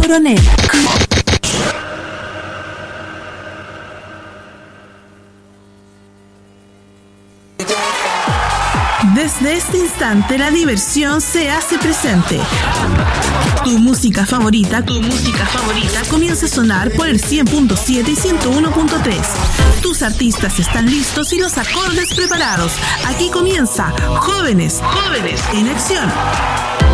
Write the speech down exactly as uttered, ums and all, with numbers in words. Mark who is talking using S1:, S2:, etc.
S1: Coronel. Desde este instante la diversión se hace presente. Tu música favorita, tu música favorita comienza a sonar por el cien punto siete y ciento uno punto tres. Tus artistas están listos y los acordes preparados. Aquí comienza Jóvenes, Jóvenes en Acción.